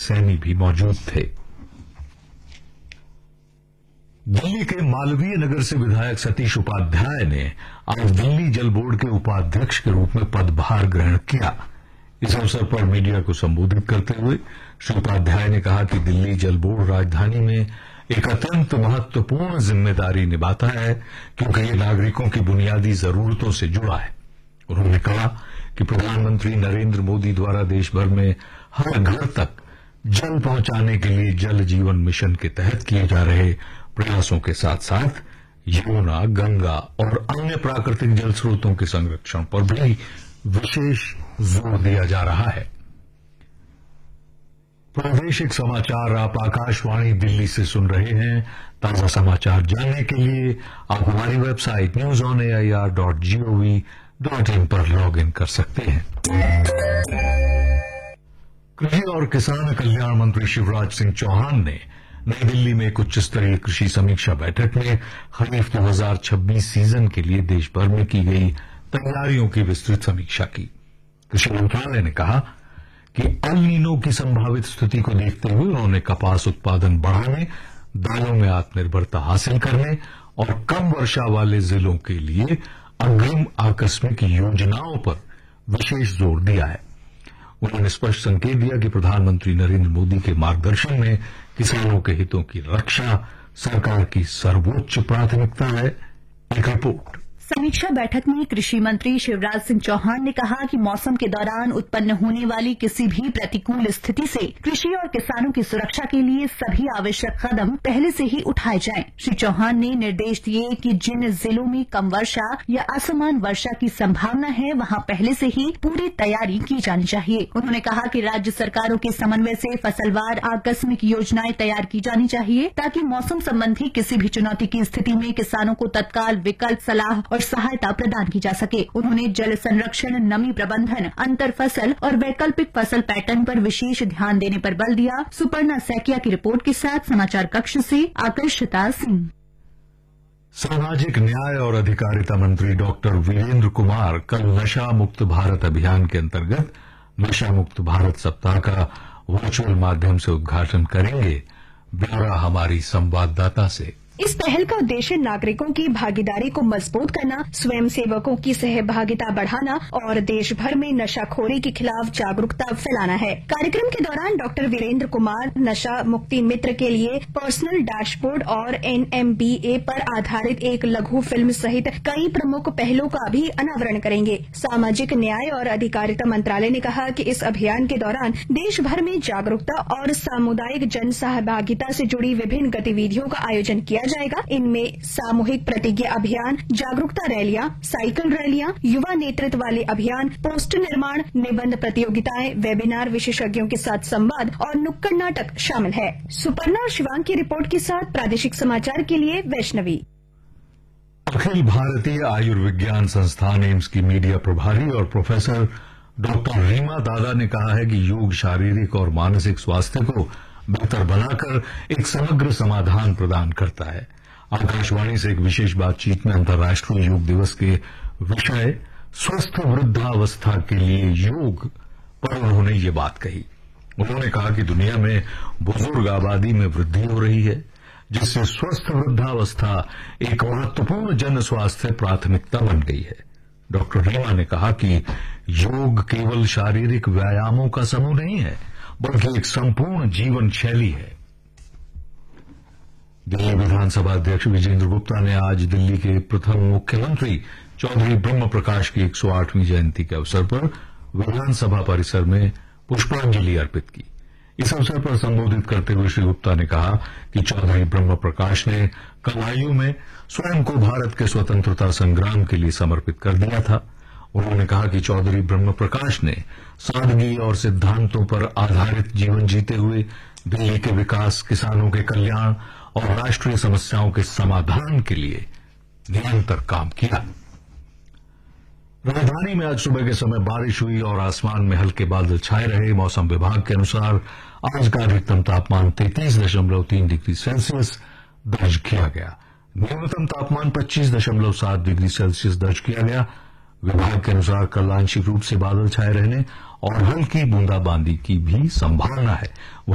सैनी भी मौजूद थे। दिल्ली के मालवीय नगर से विधायक सतीश उपाध्याय ने आज दिल्ली जल बोर्ड के उपाध्यक्ष के रूप में पदभार ग्रहण किया। इस अवसर पर मीडिया को संबोधित करते हुए श्री उपाध्याय ने कहा कि दिल्ली जल बोर्ड राजधानी में एक अत्यंत महत्वपूर्ण जिम्मेदारी निभाता है, क्योंकि ये नागरिकों की बुनियादी जरूरतों से जुड़ा है। उन्होंने कहा कि प्रधानमंत्री नरेंद्र मोदी द्वारा देश भर में हर घर तक जल पहुंचाने के लिए जल जीवन मिशन के तहत किए जा रहे प्रयासों के साथ साथ यमुना, गंगा और अन्य प्राकृतिक जल स्रोतों के संरक्षण पर भी विशेष जोर दिया जा रहा है। प्रादेशिक समाचार आप आकाशवाणी दिल्ली से सुन रहे हैं। ताजा समाचार जानने के लिए आप हमारी वेबसाइट newsonair.gov.in पर लॉग इन कर सकते हैं। कृषि और किसान कल्याण मंत्री शिवराज सिंह चौहान ने नई दिल्ली में एक उच्च स्तरीय कृषि समीक्षा बैठक में खरीफ 2026 सीजन के लिए देश भर में की गई तैयारियों की विस्तृत समीक्षा की। कृषि मंत्रालय ने कहा कि अल नीनो की संभावित स्थिति को देखते हुए उन्होंने कपास उत्पादन बढ़ाने, दालों में आत्मनिर्भरता हासिल करने और कम वर्षा वाले जिलों के लिए अग्रिम आकस्मिक योजनाओं पर विशेष जोर दिया है। उन्होंने स्पष्ट संकेत दिया कि प्रधानमंत्री नरेंद्र मोदी के मार्गदर्शन में किसानों के हितों की रक्षा सरकार की सर्वोच्च प्राथमिकता है। एक रिपोर्ट। समीक्षा बैठक में कृषि मंत्री शिवराज सिंह चौहान ने कहा कि मौसम के दौरान उत्पन्न होने वाली किसी भी प्रतिकूल स्थिति से कृषि और किसानों की सुरक्षा के लिए सभी आवश्यक कदम पहले से ही उठाए जाएं। श्री चौहान ने निर्देश दिए कि जिन जिलों में कम वर्षा या असमान वर्षा की संभावना है, वहां पहले से ही पूरी तैयारी की जानी चाहिए। उन्होंने कहा कि राज्य सरकारों के समन्वय से फसलवार आकस्मिक योजनाएं तैयार की जानी चाहिए, ताकि मौसम संबंधी किसी भी चुनौती की स्थिति में किसानों को तत्काल विकल्प, सलाह और सहायता प्रदान की जा सके। उन्होंने जल संरक्षण, नमी प्रबंधन, अंतर फसल और वैकल्पिक फसल पैटर्न पर विशेष ध्यान देने पर बल दिया। सुपर्णा सैकिया की रिपोर्ट के साथ समाचार कक्ष से आकर्षिता सिंह। सामाजिक न्याय और अधिकारिता मंत्री डॉक्टर वीरेंद्र कुमार कल नशा मुक्त भारत अभियान के अंतर्गत नशा मुक्त भारत सप्ताह का वर्चुअल माध्यम से उद्घाटन करेंगे। ब्यौरा हमारी संवाददाता से। इस पहल का उद्देश्य नागरिकों की भागीदारी को मजबूत करना, स्वयंसेवकों की सहभागिता बढ़ाना और देश भर में नशाखोरी के खिलाफ जागरूकता फैलाना है। कार्यक्रम के दौरान डॉक्टर वीरेंद्र कुमार नशा मुक्ति मित्र के लिए पर्सनल डैशबोर्ड और NMBA पर आधारित एक लघु फिल्म सहित कई प्रमुख पहलों का भी अनावरण करेंगे। सामाजिक न्याय और अधिकारिता मंत्रालय ने कहा कि इस अभियान के दौरान देश भर में जागरूकता और सामुदायिक जन सहभागिता से जुड़ी विभिन्न गतिविधियों का आयोजन किया जाएगा। इनमें सामूहिक प्रतिज्ञा अभियान, जागरूकता रैलियां, साइकिल रैलियां, युवा नेतृत्व वाले अभियान, पोस्टर निर्माण, निबंध प्रतियोगिताएं, वेबिनार, विशेषज्ञों के साथ संवाद और नुक्कड़ नाटक शामिल है। सुपर्णा और शिवांग की रिपोर्ट के साथ प्रादेशिक समाचार के लिए वैष्णवी। अखिल भारतीय आयुर्विज्ञान संस्थान एम्स की मीडिया प्रभारी और प्रोफेसर डॉक्टर रीमा दादा ने कहा है कि योग शारीरिक और मानसिक स्वास्थ्य को बेहतर बनाकर एक समग्र समाधान प्रदान करता है। आकाशवाणी से एक विशेष बातचीत में अंतर्राष्ट्रीय योग दिवस के विषय स्वस्थ वृद्धावस्था के लिए योग पर उन्होंने ये बात कही। उन्होंने कहा कि दुनिया में बुजुर्ग आबादी में वृद्धि हो रही है, जिससे स्वस्थ वृद्धावस्था एक महत्वपूर्ण जन स्वास्थ्य प्राथमिकता बन गई है। डॉक्टर रीमा ने कहा कि योग केवल शारीरिक व्यायामों का समूह नहीं है, बल्कि एक संपूर्ण जीवन शैली है। दिल्ली विधानसभा अध्यक्ष विजेंद्र गुप्ता ने आज दिल्ली के प्रथम मुख्यमंत्री चौधरी ब्रह्म प्रकाश की 108वीं जयंती के अवसर पर विधानसभा परिसर में पुष्पांजलि अर्पित की। इस अवसर पर संबोधित करते हुए श्री गुप्ता ने कहा कि चौधरी ब्रह्म प्रकाश ने कम आयु में स्वयं को भारत के स्वतंत्रता संग्राम के लिए समर्पित कर दिया था। उन्होंने कहा कि चौधरी ब्रह्म प्रकाश ने सादगी और सिद्धांतों पर आधारित जीवन जीते हुए दिल्ली के विकास, किसानों के कल्याण और राष्ट्रीय समस्याओं के समाधान के लिए निरंतर काम किया। राजधानी में आज सुबह के समय बारिश हुई और आसमान में हल्के बादल छाए रहे। मौसम विभाग के अनुसार आज का अधिकतम तापमान 33.3 डिग्री सेल्सियस दर्ज किया गया। न्यूनतम तापमान 25.7 डिग्री सेल्सियस दर्ज किया गया। विभाग के अनुसार कल आंशिक रूप से बादल छाए रहने और हल्की बूंदाबांदी की भी संभावना है।